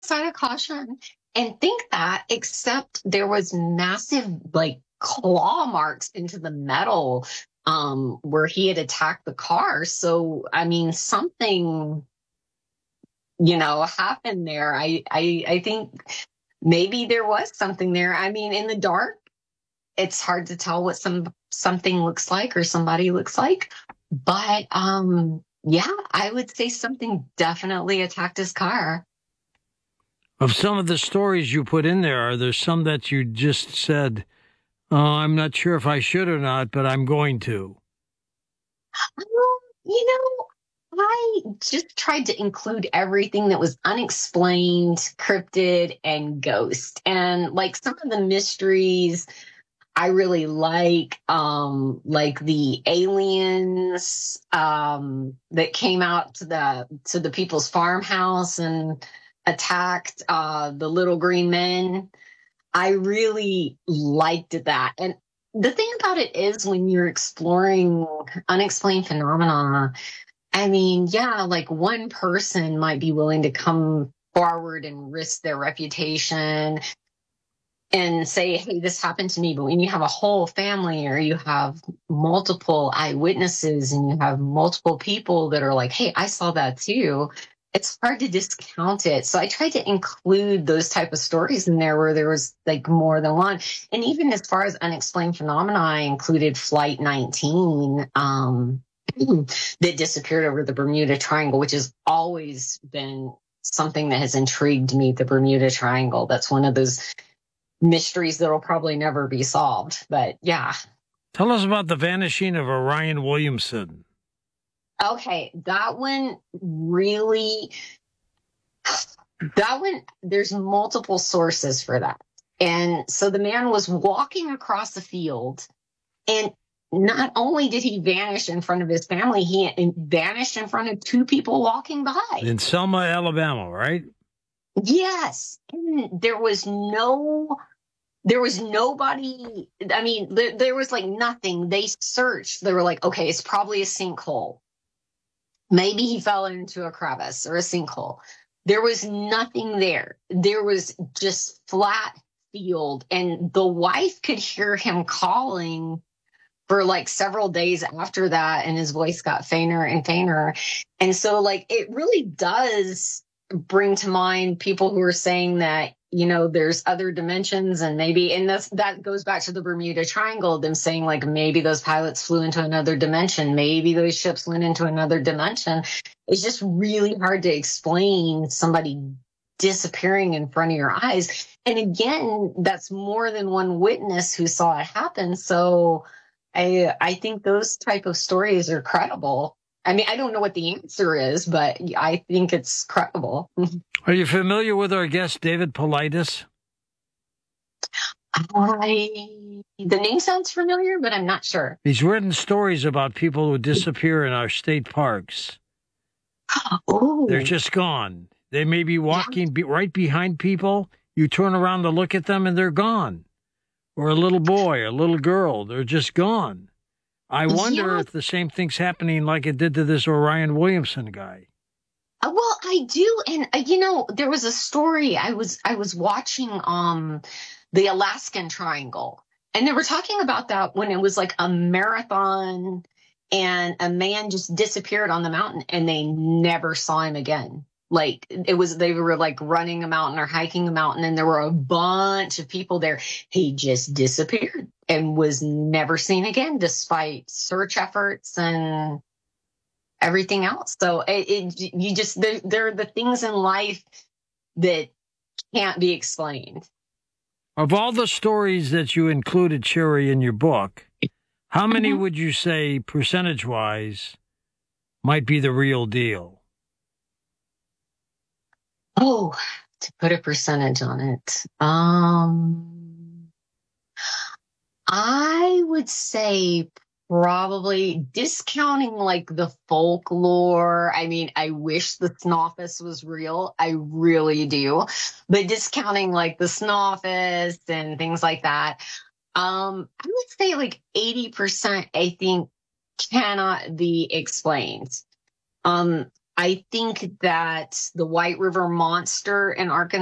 side of caution and think that, except there was massive like claw marks into the metal where he had attacked the car. So I mean something, happened there. I think maybe there was something there. I mean, in the dark, it's hard to tell what something looks like or somebody looks like. But yeah, I would say something definitely attacked his car. Of some of the stories you put in there, are there some that you just said, oh, I'm not sure if I should or not, but I'm going to? You know, I just tried to include everything that was unexplained, cryptid, and ghost. And like some of the mysteries I really like the aliens that came out to the people's farmhouse and attacked the little green men. I really liked that. And the thing about it is when you're exploring unexplained phenomena, I mean, yeah, like one person might be willing to come forward and risk their reputation and say, hey, this happened to me. But when you have a whole family or you have multiple eyewitnesses and you have multiple people that are like, hey, I saw that too, it's hard to discount it. So I tried to include those type of stories in there where there was like more than one. And even as far as unexplained phenomena, I included Flight 19 that disappeared over the Bermuda Triangle, which has always been something that has intrigued me, the Bermuda Triangle. That's one of those mysteries that'll probably never be solved. But yeah. Tell us about the vanishing of Orion Williamson. Okay, that one, there's multiple sources for that. And so the man was walking across the field, and not only did he vanish in front of his family, he vanished in front of two people walking by. In Selma, Alabama, right? Yes. And there was nobody. I mean, there was like nothing. They searched. They were like, okay, it's probably a sinkhole. Maybe he fell into a crevice or a sinkhole. There was nothing there. There was just flat field. And the wife could hear him calling for like several days after that. And his voice got fainter and fainter. And so like, it really does bring to mind people who are saying that, there's other dimensions and maybe, and that goes back to the Bermuda Triangle, them saying like, maybe those pilots flew into another dimension. Maybe those ships went into another dimension. It's just really hard to explain somebody disappearing in front of your eyes. And again, that's more than one witness who saw it happen. So I think those type of stories are credible. I mean, I don't know what the answer is, but I think it's credible. Are you familiar with our guest, David Paulides? The name sounds familiar, but I'm not sure. He's written stories about people who disappear in our state parks. Oh. They're just gone. They may be walking right behind people. You turn around to look at them and they're gone. Or a little boy, a little girl, they're just gone. I wonder if the same thing's happening like it did to this Orion Williamson guy. Well, I do. And, there was a story I was watching the Alaskan Triangle. And they were talking about that when it was like a marathon and a man just disappeared on the mountain and they never saw him again. Like they were like running a mountain or hiking a mountain and there were a bunch of people there. He just disappeared and was never seen again despite search efforts and everything else. So there are the things in life that can't be explained. Of all the stories that you included, Sherry, in your book, how many would you say percentage-wise might be the real deal? Oh, to put a percentage on it. I would say probably discounting like the folklore. I mean, I wish the Snoffus was real. I really do. But discounting like the Snoffus and things like that, I would say like 80%, I think, cannot be explained. I think that the White River Monster in Arkansas